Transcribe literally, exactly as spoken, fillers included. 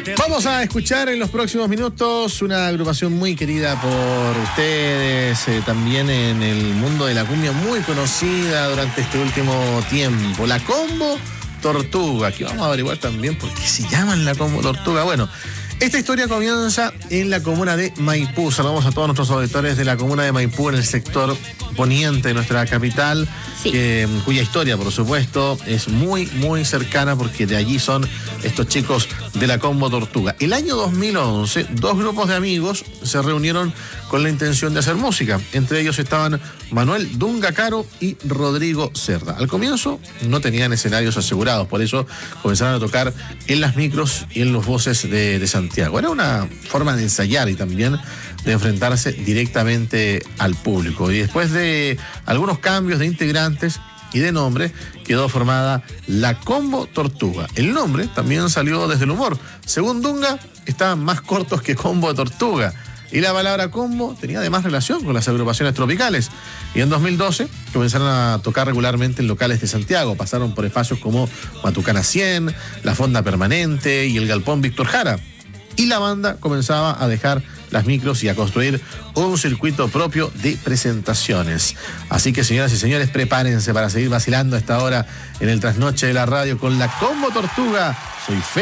Vamos a escuchar en los próximos minutos una agrupación muy querida por ustedes, eh, también en el mundo de la cumbia, muy conocida durante este último tiempo, la Combo Tortuga. Aquí vamos a averiguar también por qué se llaman la Combo Tortuga. Bueno, esta historia comienza en la comuna de Maipú. Saludamos a todos nuestros auditores de la comuna de Maipú, en el sector poniente de nuestra capital, sí. que, cuya historia, por supuesto, es muy, muy cercana, porque de allí son estos chicos de la Combo Tortuga. El año dos mil once, dos grupos de amigos se reunieron con la intención de hacer música. Entre ellos estaban Manuel Dunga Caro y Rodrigo Cerda. Al comienzo no tenían escenarios asegurados, por eso comenzaron a tocar en las micros y en los voces de, de Santiago. Era una forma de ensayar y también de enfrentarse directamente al público. Y después de algunos cambios de integrantes y de nombre, quedó formada la Combo Tortuga. El nombre también salió desde el humor. Según Dunga, estaban más cortos que Combo de Tortuga. Y la palabra combo tenía además relación con las agrupaciones tropicales. Y en dos mil doce comenzaron a tocar regularmente en locales de Santiago. Pasaron por espacios como Matucana cien, La Fonda Permanente y el Galpón Víctor Jara. Y la banda comenzaba a dejar las micros y a construir un circuito propio de presentaciones. Así que, señoras y señores, prepárense para seguir vacilando a esta hora en el trasnoche de la radio con la Combo Tortuga. Soy Fe